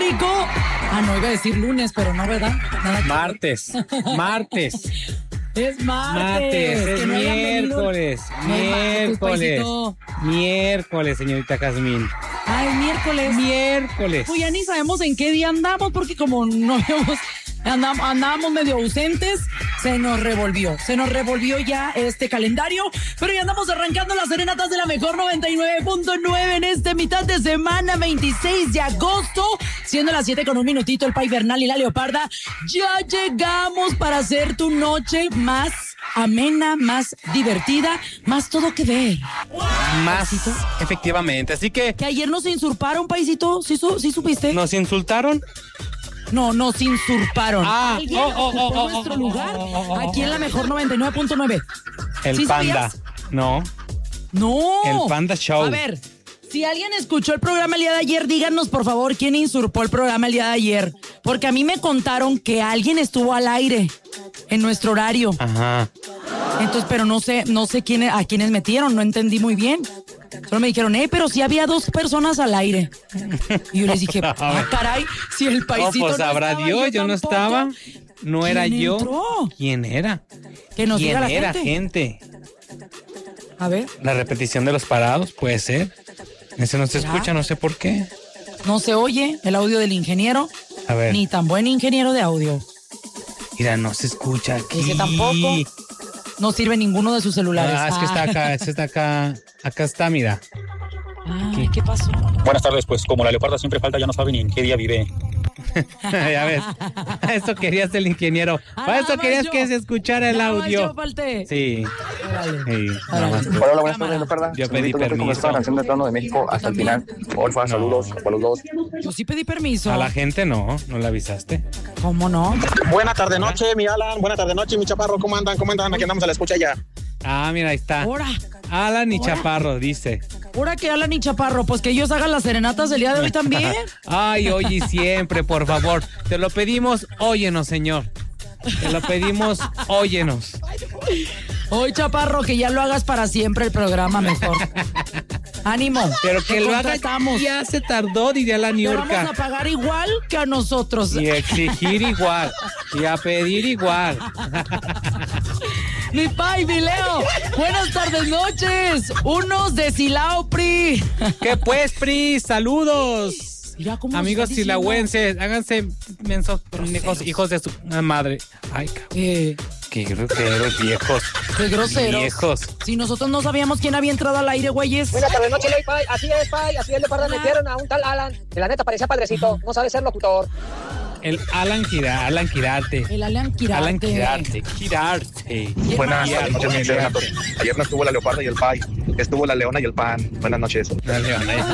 México. No, iba a decir lunes, pero no, ¿verdad? Martes. Es martes. Es miércoles. Miércoles, señorita Jazmín. Ay, miércoles. Pues ya ni sabemos en qué día andamos, porque como no habíamos... Andábamos medio ausentes, se nos revolvió ya este calendario, pero ya andamos arrancando las serenatas de la mejor 99.9 en este mitad de semana, 26 de agosto, siendo las 7:01, el Pai Bernal y la Leoparda. Ya llegamos para hacer tu noche más amena, más divertida, más todo que ver. Más, paisito. Efectivamente, así que ayer nos usurparon, paisito, ¿sí supiste? ¿Nos insultaron? No, nos usurparon. Alguien ocupó nuestro lugar aquí en la mejor 99.9. El ¿Sí Panda. sabías? No. El Panda Show. A ver, si alguien escuchó el programa el día de ayer, díganos por favor quién usurpó el programa el día de ayer. Porque a mí me contaron que alguien estuvo al aire en nuestro horario. Ajá. Entonces, pero no sé a quiénes metieron, no entendí muy bien. Solo me dijeron, pero sí había 2 personas al aire. Y yo les dije, caray, si el paisito pues sabrá Dios, yo no estaba. No era yo. Entró? ¿Quién era? Que nos diga la gente. A ver. La repetición de los parados, puede ser. Ese no se escucha, no sé por qué. No se oye el audio del ingeniero. A ver. Ni tan buen ingeniero de audio. Mira, no se escucha aquí. Ese tampoco. No sirve ninguno de sus celulares. Es que está acá, está acá. Acá está, mira. ¿Qué pasó? Buenas tardes, pues como la Leoparda siempre falta, ya no sabe ni en qué día vive. Ya ves, eso querías el ingeniero. Para eso querías que se escuchara el audio. Yo falté. Sí. Hola, buenas tardes, Leoparda. Yo pedí permiso. Esta canción de Trono de México hasta el final. Porfa, saludos a los dos. Yo sí pedí permiso. A la gente no la avisaste. ¿Cómo no? Buena tarde noche, mi Alan. Buena tarde noche, mi Chaparro. ¿Cómo andan? Aquí andamos a la escucha ya. Mira, ahí está. Ahora. Alan y Chaparro, dice. Ahora que Alan y Chaparro, pues que ellos hagan las serenatas del día de hoy también. Ay, oye, y siempre, por favor. Te lo pedimos, óyenos, señor. Te lo pedimos, óyenos. Hoy, Chaparro, que ya lo hagas para siempre el programa mejor. Ánimo. Pero que lo hagas. Ya se tardó, diría la Niurka. Te vamos a pagar igual que a nosotros. Y exigir igual. Y a pedir igual. Mi Pai, mi Leo. Buenas tardes, noches. Unos de Silao, PRI. ¿Qué pues, PRI? Saludos. Mira cómo amigos silauenses, háganse mensos hijos de su madre. Ay, cabrón. Qué groseros, viejos. Qué groseros. Viejos. Si nosotros no sabíamos quién había entrado al aire, güeyes. Buenas tardes, noche, Pai. Así es, Leoparda. Metieron a un tal Alan, que la neta parecía padrecito. No sabe ser locutor. El Alan Quirarte. El Alan Quirarte. Buenas noches, mis serenatos. Ayer no estuvo la Leoparda y el Pai. Estuvo la Leona y el Pan. Buenas noches. La Leona y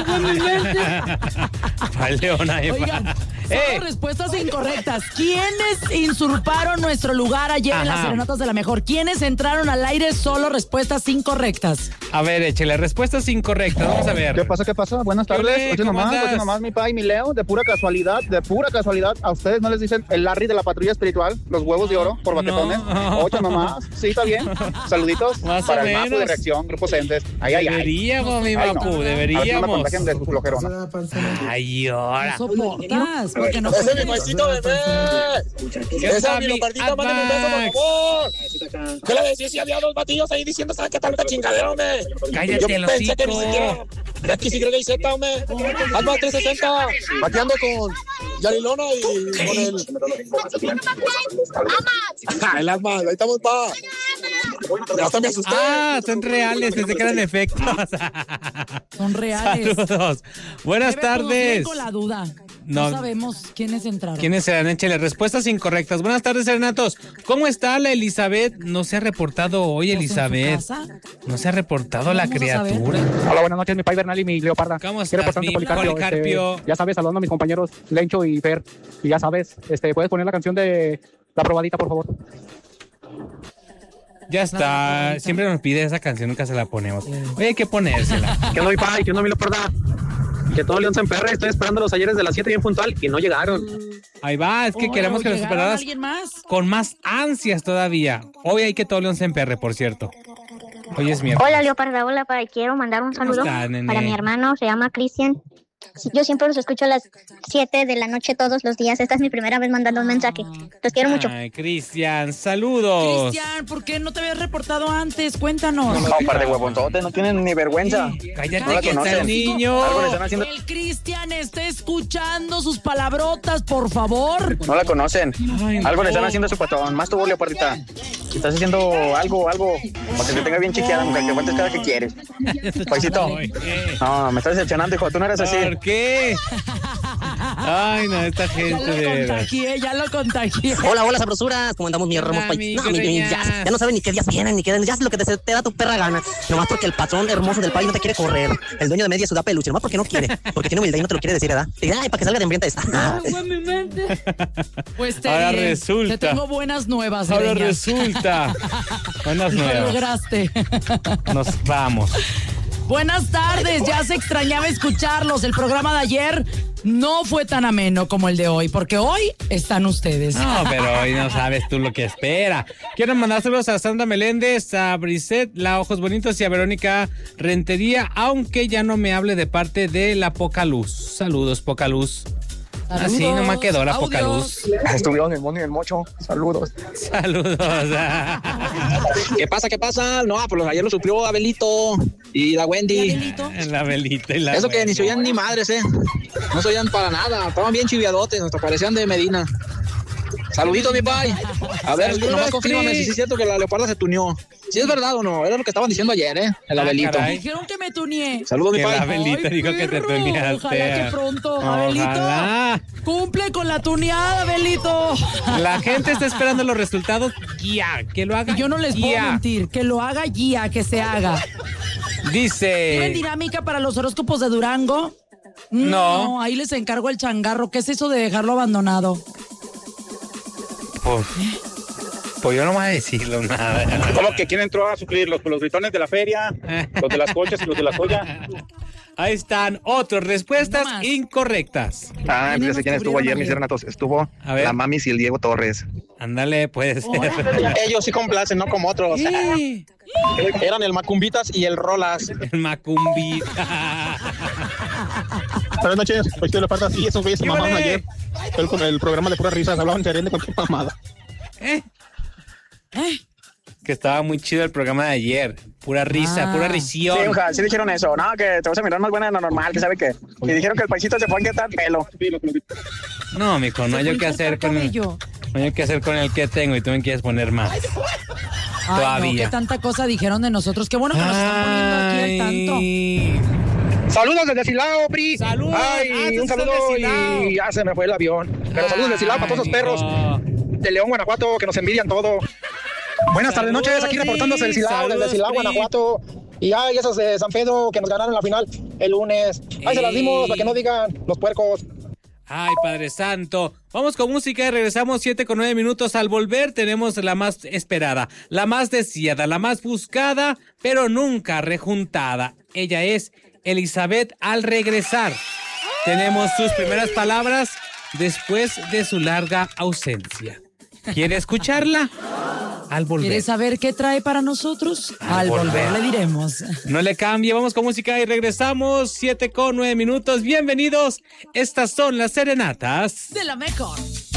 el Leona y el Pan. Son respuestas incorrectas. ¿Quiénes usurparon nuestro lugar ayer en las serenatas de la mejor? ¿Quiénes entraron al aire? Solo respuestas incorrectas. A ver, échale respuestas incorrectas. Vamos a ver. ¿Qué pasa? Buenas tardes. Oye nomás, mi Pai, mi Leo, de pura casualidad, a ustedes no les dicen el Larry de la patrulla espiritual, los huevos de oro por baquetones. Oye nomás, sí, está bien. Saluditos más para o el menos. Mapu de reacción, grupos entes. Deberíamos, mi Mapu, deberíamos. A ver si no me contagian de su flojerona. Ay, ahora. No soportas, porque no. ¡Ese es mi paisito, bebé! ¡Esa es mi Leopardita, mándame un beso, por favor! ¿Qué le decís si había 2 batillos ahí diciendo, ¿sabes qué tal esta chingadera, hombre? Cállate, yo pensé que ni siquiera... De aquí sí creo que hay Z, hombre. Alma 360, bateando con Yarilona y con el... El Alma, ahí estamos, pa. Ya hasta me asusté. Son reales, pensé que eran efectos. Son reales. Saludos. Buenas tardes. Con la duda. No sabemos quiénes entraron. ¿Quiénes serán? Échale respuestas incorrectas. Buenas tardes, serenatos. ¿Cómo está la Elizabeth? No se ha reportado hoy, Elizabeth. No se ha reportado la criatura. Hola, buenas noches, mi Pai Bernal y mi Leoparda. ¿Cómo estás, mi Policarpio? Ya sabes, saludando a mis compañeros Lencho y Fer. Y ya sabes, ¿puedes poner la canción de La Probadita, por favor? Ya está. Siempre nos pide esa canción, nunca se la ponemos. Oye, hay que ponérsela. ¿Qué onda, mi Pai? ¿Qué onda, mi Leoparda? Que todo León se emperre. Estoy esperando los ayeres de las 7 bien puntual y no llegaron. Ahí va, es que queremos que los esperaras con más ansias todavía. Hoy hay que todo León se emperre, por cierto. Hoy es miércoles. Hola, Leoparda, hola, Pai. Quiero mandar un saludo para mi hermano, se llama Cristian. Yo siempre los escucho a las 7 de la noche todos los días. Esta es mi primera vez mandando un mensaje. Los quiero mucho. Ay, Cristian, saludos. Cristian, ¿por qué no te habías reportado antes? Cuéntanos. No, un par de huevonzotes, no tienen ni vergüenza. Cállate, que está el niño. Algo le están haciendo. El Cristian está escuchando sus palabrotas, por favor. No la conocen. Ay, no. Algo le están haciendo a su patón. Más tu leopardita. Estás haciendo algo para que te tenga bien chiqueada, mujer, que aguantes cada que quieres. Paisito. No, me estás decepcionando, hijo. Tú no eres así. ¿Por qué? Ay, no, esta gente de Ya lo contagié. Hola, sabrosuras. ¿Cómo andamos, mi hermoso país? No, ya no saben ni qué días vienen, ya sé lo que te da tu perra gana. Nomás porque el patrón hermoso del país no te quiere correr. El dueño de media ciudad peluche, nomás porque no quiere. Porque tiene humildad y no te lo quiere decir, ¿verdad? Te dice, ay, para que salga de hambrienta esta. Pues ahora resulta. te tengo buenas nuevas, Ahora Greñas. resulta. Buenas Lo nuevas. lograste. Nos vamos. Buenas tardes, ya se extrañaba escucharlos. El programa de ayer no fue tan ameno como el de hoy, porque hoy están ustedes. No, pero hoy no sabes tú lo que espera. Quiero mandárselos a Sandra Meléndez, a Brisette, la Ojos Bonitos y a Verónica Rentería, aunque ya no me hable de parte de la Poca Luz. Saludos, Poca Luz. Así nomás quedó la Poca Luz. Estuvieron el mono y el mocho. Saludos. Saludos. ¿Qué pasa? No, pues ayer lo suplió Abelito y la Wendy. La Abelita y la Eso que Wendy. ni se oían ni madres, no se oían para nada. Estaban bien chiviadotes, hasta parecían de Medina. Saluditos, mi pai. A ver, Saludos, nomás confírmame Pri. si es cierto que la leoparda se tuneó. Si es verdad o no, era lo que estaban diciendo ayer, el Abelito. caray. Dijeron que me tuneé. Saludos, mi Que la pai. Abelita dijo que te perro, tuneaste. Ojalá que pronto. Ojalá. Abelito, cumple con la tuneada, Abelito. La gente está esperando los resultados ya, que lo haga. Y yo no les puedo ya. mentir, que lo haga ya, que se haga. ¿Tienen Dice. dinámica para los horóscopos de Durango? No. Ahí les encargo el changarro. ¿Qué es eso de dejarlo abandonado? Pues yo no voy a decirlo nada. ¿Cómo que quién entró a suplir los gritones de la feria, los de las cochas y los de la joya? Ahí están otras respuestas No más. incorrectas. Ah, ¿Quiénes ya sé quién nos estuvo ayer, cubrieron mis ayer? hermanos. Estuvo A ver. la Mamis y el Diego Torres. Ándale, puede ser. Ellos sí complacen, no como otros. Sí. Eran el Macumbitas y el Rolas. El Macumbita. Buenas noches, soy Teo Leoparda. Sí, esos güeyes se ¡Qué mamaron vale! ayer. Con el programa de puras risas, hablaban de cualquier mamada. Que estaba muy chido el programa de ayer. Pura risa, pura risión. Sí, sí dijeron eso, no, que te vas a mirar más buena de lo normal, que sabe qué. Y dijeron que el paisito se fue a quitar pelo. No, mijo, no hay yo qué hacer con el, cabello. no hay yo qué hacer con el que tengo y tú me quieres poner más. Ay, Todavía. no, qué tanta cosa dijeron de nosotros. Qué bueno que nos están poniendo aquí al tanto. Ay. Saludos desde Silao, Pri. Saludos. Ay, un desde saludo Silao. y ya se me fue el avión. Pero saludos desde Silao para todos esos perros de León, Guanajuato, que nos envidian todo. Buenas tardes, Saludos, noches, aquí reportándose el Silao, saludos, desde Silao, Pri. Guanajuato. Y ay, esos de San Pedro que nos ganaron la final el lunes. Ahí se las dimos para que no digan los puercos. Ay, Padre Santo. Vamos con música y regresamos 7:09. Al volver tenemos la más esperada, la más deseada, la más buscada, pero nunca rejuntada. Ella es Elizabeth al regresar. Tenemos sus primeras palabras después de su larga ausencia. ¿Quiere escucharla? Al volver. ¿Quieres saber qué trae para nosotros? Al Al volver volver. le diremos. No le cambie, vamos con música y regresamos 7:09. Bienvenidos, estas son las serenatas De la mejor.